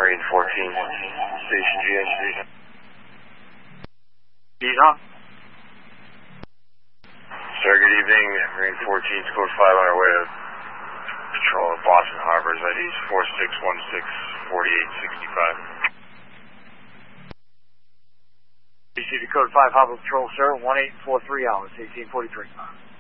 Marine 14, Station GH. Huh? Sir, good evening. Marine 14, code 5 on our way to patrol at Boston Harbor's IDs 4616-4865. Received code 5 Harbor Patrol, sir, 1843 hours, 1843.